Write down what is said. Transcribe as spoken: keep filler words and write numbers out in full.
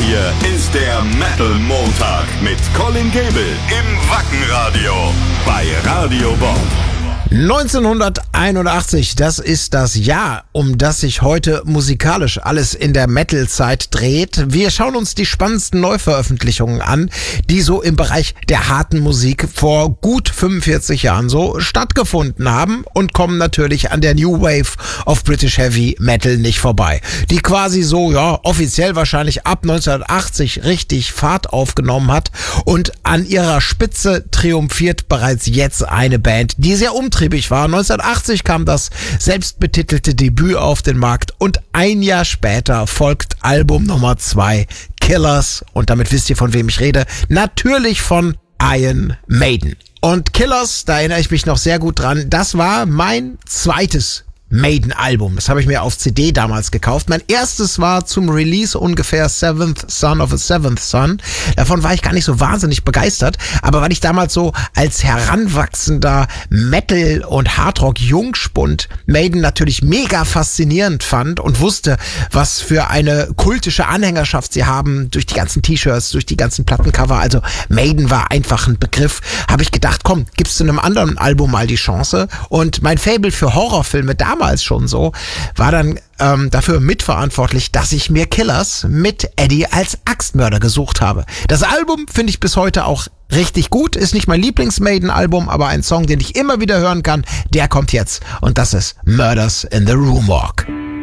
hier ist der Metal Montag mit Colin Gable im Wackenradio bei Radio Bob. neunzehnhunderteinundachtzig, das ist das Jahr, um das sich heute musikalisch alles in der Metal-Zeit dreht. Wir schauen uns die spannendsten Neuveröffentlichungen an, die so im Bereich der harten Musik vor gut fünfundvierzig Jahren so stattgefunden haben und kommen natürlich an der New Wave of British Heavy Metal nicht vorbei, die quasi so, ja, offiziell wahrscheinlich ab neunzehnhundertachtzig richtig Fahrt aufgenommen hat, und an ihrer Spitze triumphiert bereits jetzt eine Band, die sehr umtriebig war. neunzehnhundertachtzig kam das selbstbetitelte Debüt auf den Markt und ein Jahr später folgt Album Nummer zwei, Killers, und damit wisst ihr, von wem ich rede. Natürlich von Iron Maiden. Und Killers, da erinnere ich mich noch sehr gut dran, das war mein zweites Maiden-Album. Das habe ich mir auf C D damals gekauft. Mein erstes war zum Release ungefähr Seventh Son of a Seventh Son. Davon war ich gar nicht so wahnsinnig begeistert, aber weil ich damals so als heranwachsender Metal- und Hardrock-Jungspund Maiden natürlich mega faszinierend fand und wusste, was für eine kultische Anhängerschaft sie haben durch die ganzen T-Shirts, durch die ganzen Plattencover. Also Maiden war einfach ein Begriff. Habe ich gedacht, komm, gibst du einem anderen Album mal die Chance. Und mein Faible für Horrorfilme damals damals schon so, war dann ähm, dafür mitverantwortlich, dass ich mir Killers mit Eddie als Axtmörder gesucht habe. Das Album finde ich bis heute auch richtig gut, ist nicht mein Lieblings-Maiden-Album, aber ein Song, den ich immer wieder hören kann, der kommt jetzt, und das ist Murders in the Room Walk.